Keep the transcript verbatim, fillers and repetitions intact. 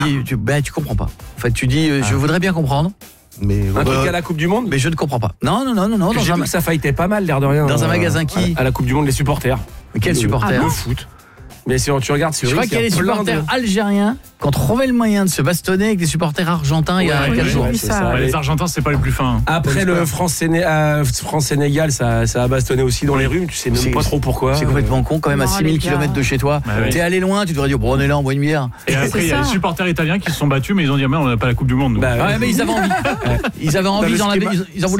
Tu, tu, ben, tu comprends pas. En fait, tu dis, euh, ah. je voudrais bien comprendre. Mais un truc à la Coupe du Monde. Mais je ne comprends pas. Non, non, non, non, non. J'ai vu que ça fightait pas mal, l'air de rien. Dans un magasin qui à la Coupe du Monde, les supporters. Mais quels supporters? Le foot. Mais si tu regardes sur je crois qu'il y a les supporters algériens qui ont trouvé le moyen de se bastonner avec des supporters argentins ouais, il y a quelques jours. Les Argentins, c'est pas les plus fins. Après le France-Sénégal, ça, ça a bastonné aussi dans les rues. Tu sais même pas trop pourquoi. C'est complètement con quand même à six mille kilomètres de chez toi. Bah, T'es allé loin, tu devrais dire bon on est là, on boit une bière. Et après il y a les supporters italiens qui se sont battus, mais ils ont dit mais on n'a pas la Coupe du Monde. Bah ouais, mais ils avaient envie. Ils avaient envie, ils en avaient